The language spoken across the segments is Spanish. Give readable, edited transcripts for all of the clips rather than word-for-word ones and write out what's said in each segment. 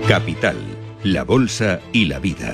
Capital, la bolsa y la vida.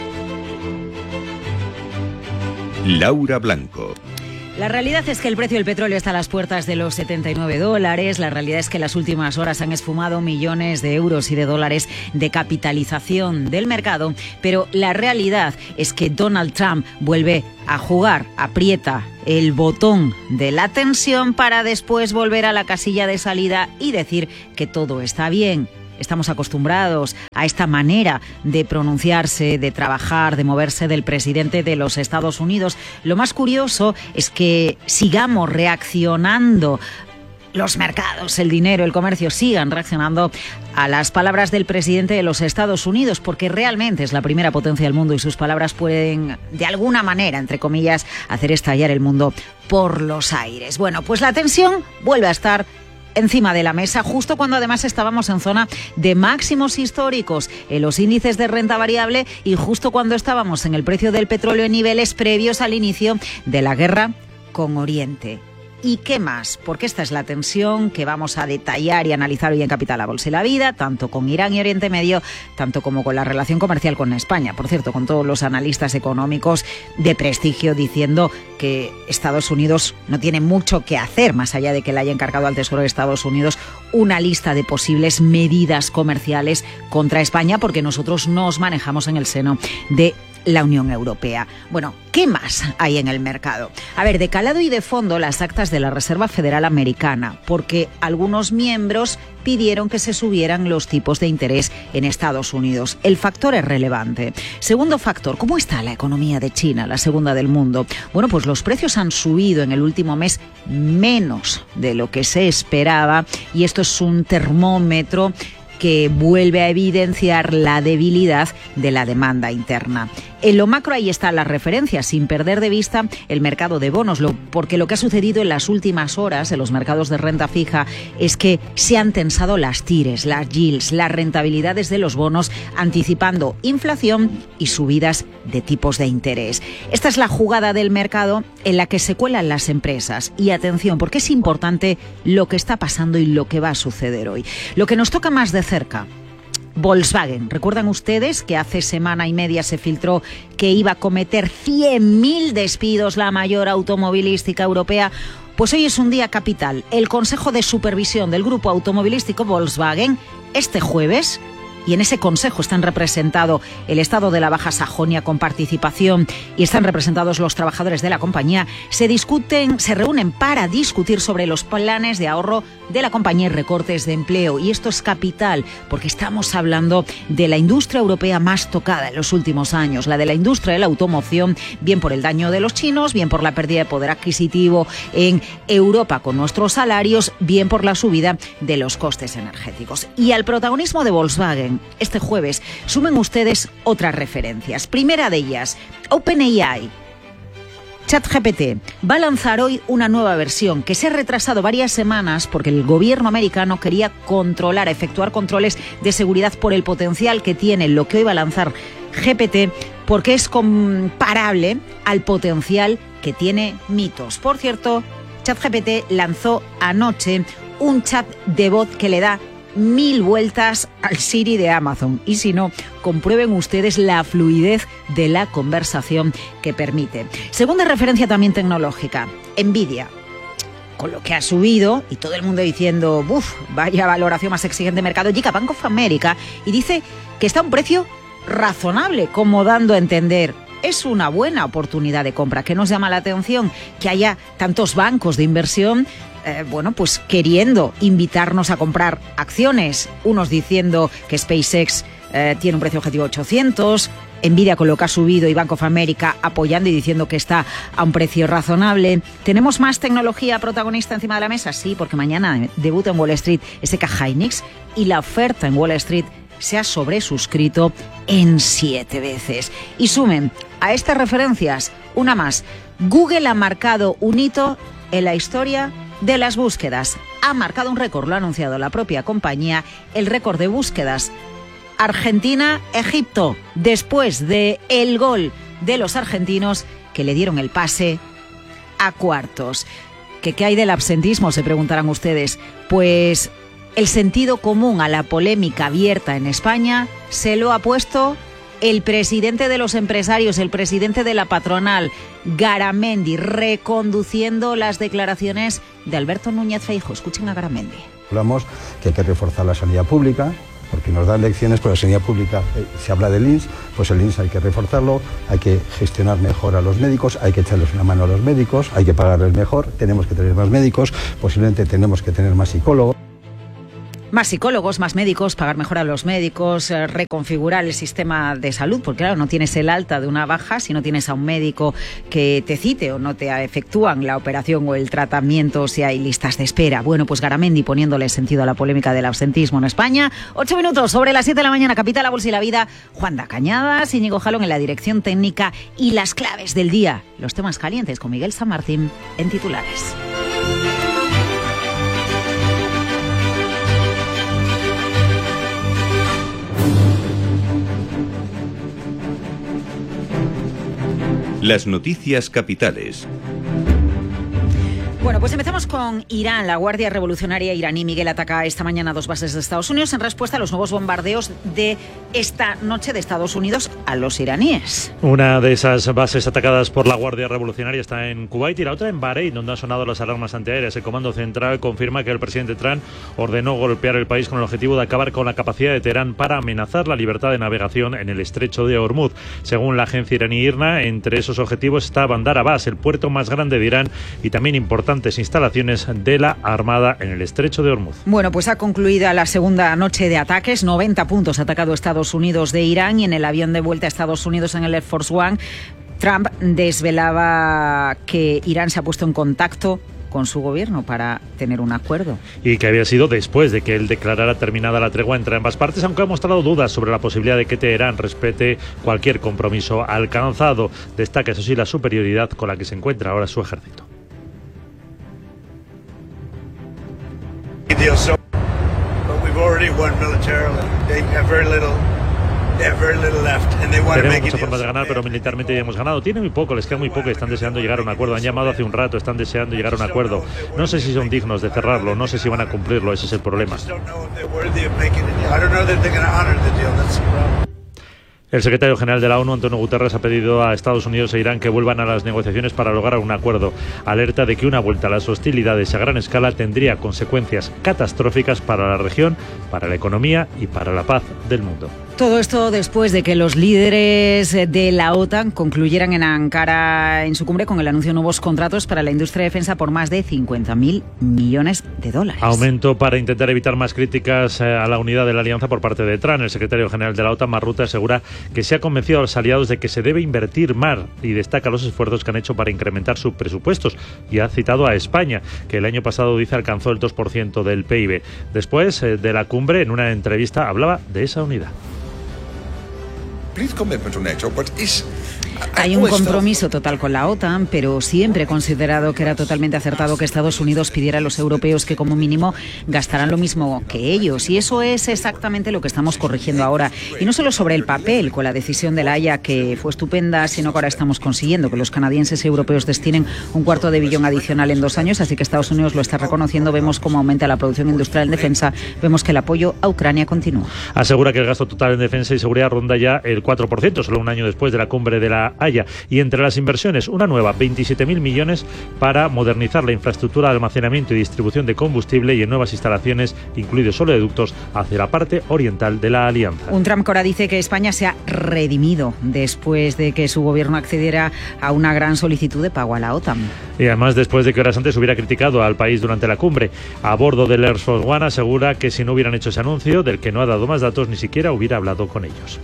Laura Blanco. La realidad es que el precio del petróleo está a las puertas de los $79. La realidad es que en las últimas horas han esfumado millones de euros y de dólares de capitalización del mercado. Pero la realidad es que Donald Trump vuelve a jugar, aprieta el botón de la tensión para después volver a la casilla de salida y decir que todo está bien. Estamos acostumbrados a esta manera de pronunciarse, de trabajar, de moverse del presidente de los Estados Unidos. Lo más curioso es que sigamos reaccionando. Los mercados, el dinero, el comercio sigan reaccionando a las palabras del presidente de los Estados Unidos, porque realmente es la primera potencia del mundo y sus palabras pueden, de alguna manera, entre comillas, hacer estallar el mundo por los aires. Bueno, pues la tensión vuelve a estar encima de la mesa, justo cuando además estábamos en zona de máximos históricos en los índices de renta variable y justo cuando estábamos en el precio del petróleo en niveles previos al inicio de la guerra con Oriente. ¿Y qué más? Porque esta es la tensión que vamos a detallar y analizar hoy en Capital, la Bolsa y la Vida, tanto con Irán y Oriente Medio, tanto como con la relación comercial con España. Por cierto, con todos los analistas económicos de prestigio diciendo que Estados Unidos no tiene mucho que hacer, más allá de que le haya encargado al Tesoro de Estados Unidos una lista de posibles medidas comerciales contra España, porque nosotros nos manejamos en el seno de la Unión Europea. Bueno, ¿qué más hay en el mercado? A ver, de calado y de fondo las actas de la Reserva Federal Americana, porque algunos miembros pidieron que se subieran los tipos de interés en Estados Unidos. El factor es relevante. Segundo factor, ¿cómo está la economía de China, la segunda del mundo? Bueno, pues los precios han subido en el último mes menos de lo que se esperaba y esto es un termómetro que vuelve a evidenciar la debilidad de la demanda interna. En lo macro ahí está la referencia, sin perder de vista el mercado de bonos, porque lo que ha sucedido en las últimas horas en los mercados de renta fija es que se han tensado las TIRES, las yields, las rentabilidades de los bonos, anticipando inflación y subidas de tipos de interés. Esta es la jugada del mercado en la que se cuelan las empresas. Y atención, porque es importante lo que está pasando y lo que va a suceder hoy. Lo que nos toca más de cerca, Volkswagen. ¿Recuerdan ustedes que hace semana y media se filtró que iba a cometer 100.000 despidos, la mayor automovilística europea? Pues hoy es un día capital. El Consejo de Supervisión del Grupo Automovilístico Volkswagen, este jueves, y en ese consejo están representados el Estado de la Baja Sajonia con participación y están representados los trabajadores de la compañía, se reúnen para discutir sobre los planes de ahorro de la compañía y recortes de empleo. Y esto es capital porque estamos hablando de la industria europea más tocada en los últimos años, la de la industria de la automoción, bien por el daño de los chinos, bien por la pérdida de poder adquisitivo en Europa con nuestros salarios, bien por la subida de los costes energéticos. Y al protagonismo de Volkswagen, este jueves, sumen ustedes otras referencias. Primera de ellas, OpenAI. ChatGPT va a lanzar hoy una nueva versión que se ha retrasado varias semanas porque el gobierno americano quería efectuar controles de seguridad por el potencial que tiene lo que hoy va a lanzar GPT, porque es comparable al potencial que tiene Mythos. Por cierto, ChatGPT lanzó anoche un chat de voz que le da 1000 vueltas al Siri de Amazon. Y si no, comprueben ustedes la fluidez de la conversación que permite. Segunda referencia también tecnológica, Nvidia. Con lo que ha subido y todo el mundo diciendo, vaya valoración más exigente de mercado, llega Bank of America y dice que está a un precio razonable, como dando a entender, es una buena oportunidad de compra. ¿Qué nos llama la atención? Que haya tantos bancos de inversión pues queriendo invitarnos a comprar acciones, unos diciendo que SpaceX tiene un precio objetivo de 800, Nvidia con lo que ha subido y Bank of America apoyando y diciendo que está a un precio razonable. ¿Tenemos más tecnología protagonista encima de la mesa? Sí, porque mañana debuta en Wall Street SK Hynix y la oferta en Wall Street se ha sobresuscrito en 7 veces. Y sumen a estas referencias una más. Google ha marcado un hito en la historia de las búsquedas. Ha marcado un récord, lo ha anunciado la propia compañía, el récord de búsquedas Argentina-Egipto, después de el gol de los argentinos que le dieron el pase a cuartos. ¿Qué hay del absentismo?, se preguntarán ustedes. Pues el sentido común a la polémica abierta en España se lo ha puesto el presidente de los empresarios, el presidente de la patronal, Garamendi, reconduciendo las declaraciones de Alberto Núñez Feijóo. Escuchen a Garamendi. Hablamos que hay que reforzar la sanidad pública, porque nos dan lecciones, pero la sanidad pública, se habla del INS, pues el INS hay que reforzarlo, hay que gestionar mejor a los médicos, hay que echarles una mano a los médicos, hay que pagarles mejor, tenemos que tener más médicos, posiblemente tenemos que tener más psicólogos. Más psicólogos, más médicos, pagar mejor a los médicos, reconfigurar el sistema de salud, porque claro, no tienes el alta de una baja si no tienes a un médico que te cite o no te efectúan la operación o el tratamiento si hay listas de espera. Bueno, pues Garamendi poniéndole sentido a la polémica del absentismo en España. 8 minutos sobre las 7 de la mañana, Capital, La Bolsa y la Vida. Juanda Cañadas, Íñigo Jalón en la dirección técnica y las claves del día. Los temas calientes con Miguel San Martín en titulares. Las noticias capitales. Bueno, pues empezamos con Irán. La Guardia Revolucionaria iraní, Miguel, ataca esta mañana 2 bases de Estados Unidos en respuesta a los nuevos bombardeos de esta noche de Estados Unidos a los iraníes. Una de esas bases atacadas por la Guardia Revolucionaria está en Kuwait y la otra en Bahrein, donde han sonado las alarmas antiaéreas. El Comando Central confirma que el presidente Trump ordenó golpear el país con el objetivo de acabar con la capacidad de Teherán para amenazar la libertad de navegación en el estrecho de Hormuz. Según la agencia iraní IRNA, entre esos objetivos está Bandar Abbas, el puerto más grande de Irán y también importantes instalaciones de la Armada en el estrecho de Hormuz. Bueno, pues ha concluido la segunda noche de ataques. 90 puntos ha atacado Estados Unidos de Irán y en el avión de vuelta a Estados Unidos en el Air Force One, Trump desvelaba que Irán se ha puesto en contacto con su gobierno para tener un acuerdo. Y que había sido después de que él declarara terminada la tregua entre ambas partes, aunque ha mostrado dudas sobre la posibilidad de que Teherán respete cualquier compromiso alcanzado. Destaca, eso sí, la superioridad con la que se encuentra ahora su ejército. Tenemos muchas formas de ganar, pero militarmente ya hemos ganado. Tiene muy poco, les queda muy poco y están deseando llegar a un acuerdo. Han llamado hace un rato, están deseando llegar a un acuerdo. No sé si son dignos de cerrarlo, no sé si van a cumplirlo, ese es el problema. El secretario general de la ONU, Antonio Guterres, ha pedido a Estados Unidos e Irán que vuelvan a las negociaciones para lograr un acuerdo. Alerta de que una vuelta a las hostilidades a gran escala tendría consecuencias catastróficas para la región, para la economía y para la paz del mundo. Todo esto después de que los líderes de la OTAN concluyeran en Ankara en su cumbre con el anuncio de nuevos contratos para la industria de defensa por más de 50.000 millones de dólares. Aumento para intentar evitar más críticas a la unidad de la alianza por parte de Trump. El secretario general de la OTAN, Mark Rutte, asegura que se ha convencido a los aliados de que se debe invertir más y destaca los esfuerzos que han hecho para incrementar sus presupuestos. Y ha citado a España, que el año pasado, dice, alcanzó el 2% del PIB. Después de la cumbre, en una entrevista, hablaba de esa unidad. Hay un compromiso total con la OTAN, pero siempre he considerado que era totalmente acertado que Estados Unidos pidiera a los europeos que como mínimo gastaran lo mismo que ellos. Y eso es exactamente lo que estamos corrigiendo ahora. Y no solo sobre el papel, con la decisión de la Haya, que fue estupenda, sino que ahora estamos consiguiendo que los canadienses y europeos destinen $250 millones adicional en 2 años. Así que Estados Unidos lo está reconociendo. Vemos cómo aumenta la producción industrial en defensa. Vemos que el apoyo a Ucrania continúa. Asegura que el gasto total en defensa y seguridad ronda ya el 4%, solo un año después de la cumbre de la Haya. Y entre las inversiones, una nueva, 27.000 millones para modernizar la infraestructura de almacenamiento y distribución de combustible y en nuevas instalaciones, incluidos oleoductos, hacia la parte oriental de la alianza. Un Trump que ahora dice que España se ha redimido después de que su gobierno accediera a una gran solicitud de pago a la OTAN. Y además después de que horas antes hubiera criticado al país durante la cumbre. A bordo del Air Force One asegura que si no hubieran hecho ese anuncio, del que no ha dado más datos, ni siquiera hubiera hablado con ellos.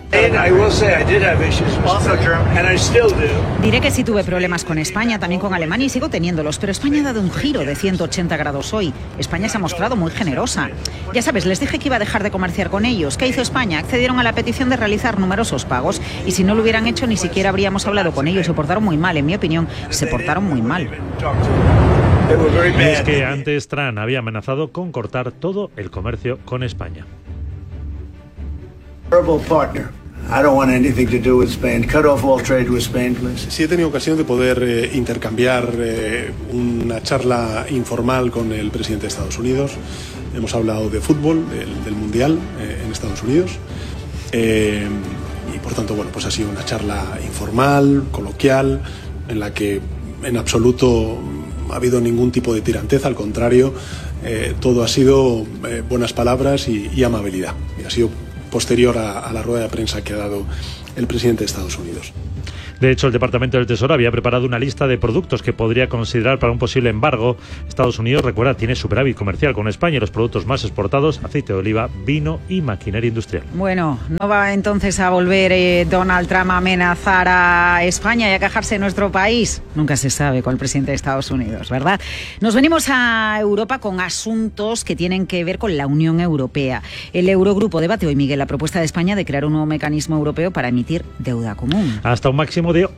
Diré que sí tuve problemas con España, también con Alemania y sigo teniéndolos, pero España ha dado un giro de 180 grados hoy. España se ha mostrado muy generosa. Ya sabes, les dije que iba a dejar de comerciar con ellos. ¿Qué hizo España? Accedieron a la petición de realizar numerosos pagos y si no lo hubieran hecho ni siquiera habríamos hablado con ellos. Se portaron muy mal, en mi opinión, se portaron muy mal. Y es que antes Trump había amenazado con cortar todo el comercio con España. Sí he tenido ocasión de poder intercambiar una charla informal con el presidente de Estados Unidos. hemos hablado de fútbol, del Mundial en Estados Unidos. Y por tanto, bueno, pues ha sido una charla informal, coloquial, en la que en absoluto ha habido ningún tipo de tiranteza, al contrario, todo ha sido buenas palabras y amabilidad. Y ha sido posterior a la rueda de prensa que ha dado el presidente de Estados Unidos. De hecho, el Departamento del Tesoro había preparado una lista de productos que podría considerar para un posible embargo. Estados Unidos, recuerda, tiene superávit comercial con España y los productos más exportados, aceite de oliva, vino y maquinaria industrial. Bueno, ¿no va entonces a volver Donald Trump a amenazar a España y a quejarse de nuestro país? Nunca se sabe con el presidente de Estados Unidos, ¿verdad? Nos venimos a Europa con asuntos que tienen que ver con la Unión Europea. El Eurogrupo debate hoy, Miguel, la propuesta de España de crear un nuevo mecanismo europeo para emitir deuda común. Hasta un máximo de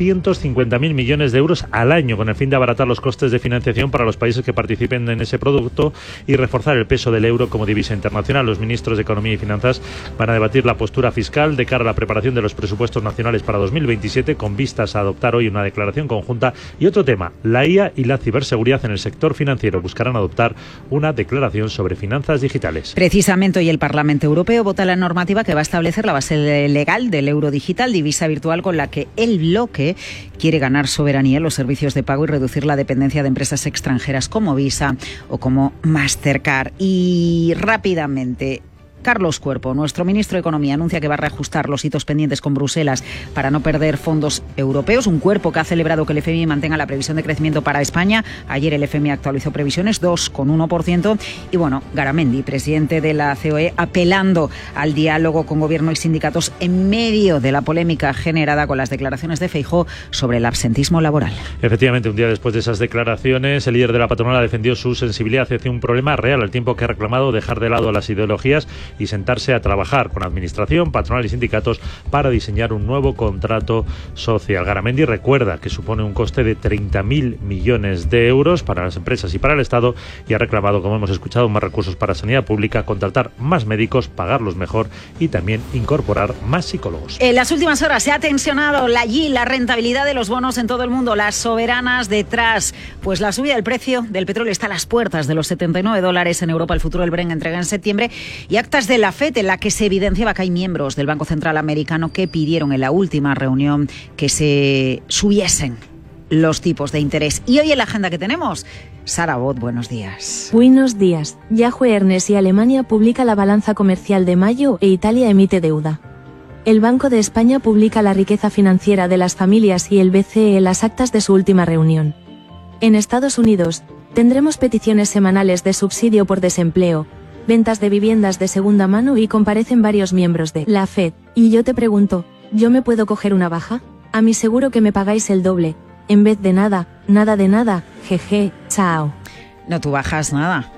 850.000 millones de euros al año, con el fin de abaratar los costes de financiación para los países que participen en ese producto y reforzar el peso del euro como divisa internacional. Los ministros de Economía y Finanzas van a debatir la postura fiscal de cara a la preparación de los presupuestos nacionales para 2027, con vistas a adoptar hoy una declaración conjunta. Y otro tema, la IA y la ciberseguridad en el sector financiero. Buscarán adoptar una declaración sobre finanzas digitales. Precisamente hoy el Parlamento Europeo vota la normativa que va a establecer la base legal del euro digital, divisa virtual con la que el bloque quiere ganar soberanía en los servicios de pago y reducir la dependencia de empresas extranjeras como Visa o como Mastercard. Y rápidamente, Carlos Cuerpo, nuestro ministro de Economía, anuncia que va a reajustar los hitos pendientes con Bruselas para no perder fondos europeos. Un Cuerpo que ha celebrado que el FMI mantenga la previsión de crecimiento para España. Ayer el FMI actualizó previsiones 2,1%. Y bueno, Garamendi, presidente de la COE, apelando al diálogo con gobierno y sindicatos en medio de la polémica generada con las declaraciones de Feijóo sobre el absentismo laboral. Efectivamente, un día después de esas declaraciones, el líder de la patronal defendió su sensibilidad hacia un problema real, al tiempo que ha reclamado dejar de lado las ideologías y sentarse a trabajar con administración, patronal y sindicatos para diseñar un nuevo contrato social. Garamendi recuerda que supone un coste de 30.000 millones de euros para las empresas y para el Estado, y ha reclamado, como hemos escuchado, más recursos para sanidad pública, contratar más médicos, pagarlos mejor y también incorporar más psicólogos. En las últimas horas se ha tensionado la rentabilidad de los bonos en todo el mundo, las soberanas detrás. Pues la subida del precio del petróleo está a las puertas de los $79 en Europa. El futuro del Brent entrega en septiembre, y actas de la FED en la que se evidenciaba que hay miembros del Banco Central Americano que pidieron en la última reunión que se subiesen los tipos de interés. Y hoy en la agenda que tenemos, Sara Bot, buenos días. Buenos días. Yahoo Earnest y Alemania publica la balanza comercial de mayo e Italia emite deuda. El Banco de España publica la riqueza financiera de las familias y el BCE las actas de su última reunión. En Estados Unidos, tendremos peticiones semanales de subsidio por desempleo, ventas de viviendas de segunda mano y comparecen varios miembros de la FED. Y yo te pregunto, ¿yo me puedo coger una baja? A mí seguro que me pagáis el doble. En vez de nada, nada de nada, jeje, chao. No, tú bajas nada.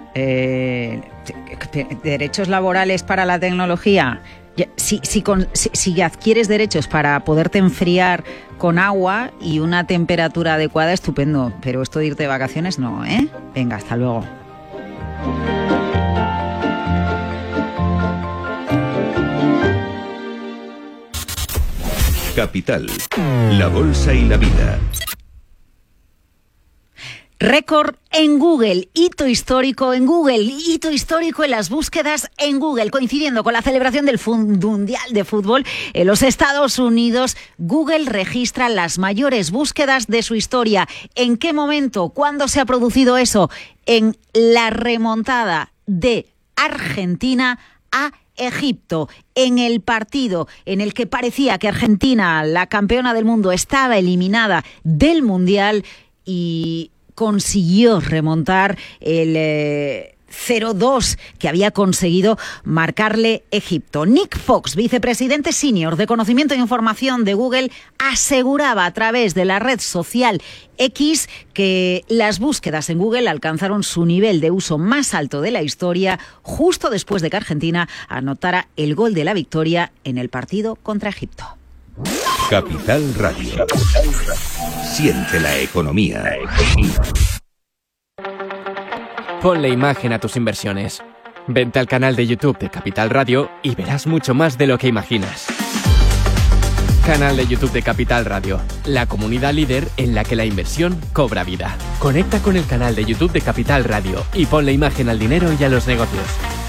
Derechos laborales para la tecnología. Si adquieres derechos para poderte enfriar con agua y una temperatura adecuada, estupendo. Pero esto de irte de vacaciones no, ¿eh? Venga, hasta luego. Capital, la bolsa y la vida. Récord en Google, hito histórico en Google, hito histórico en las búsquedas en Google. Coincidiendo con la celebración del Mundial de Fútbol en los Estados Unidos, Google registra las mayores búsquedas de su historia. ¿En qué momento? ¿Cuándo se ha producido eso? En la remontada de Argentina a Egipto, en el partido en el que parecía que Argentina, la campeona del mundo, estaba eliminada del Mundial y consiguió remontar el 0-2 que había conseguido marcarle Egipto. Nick Fox, vicepresidente senior de conocimiento e información de Google, aseguraba a través de la red social X que las búsquedas en Google alcanzaron su nivel de uso más alto de la historia justo después de que Argentina anotara el gol de la victoria en el partido contra Egipto. Capital Radio. Siente la economía. Ponle imagen a tus inversiones. Vente al canal de YouTube de Capital Radio y verás mucho más de lo que imaginas. Canal de YouTube de Capital Radio, la comunidad líder en la que la inversión cobra vida. Conecta con el canal de YouTube de Capital Radio y ponle imagen al dinero y a los negocios.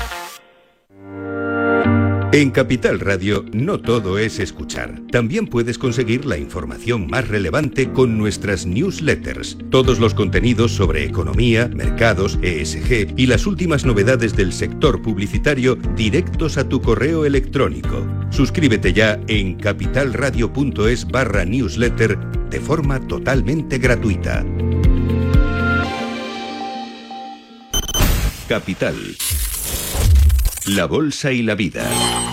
En Capital Radio no todo es escuchar. También puedes conseguir la información más relevante con nuestras newsletters. Todos los contenidos sobre economía, mercados, ESG y las últimas novedades del sector publicitario directos a tu correo electrónico. Suscríbete ya en capitalradio.es/newsletter de forma totalmente gratuita. Capital. La bolsa y la vida.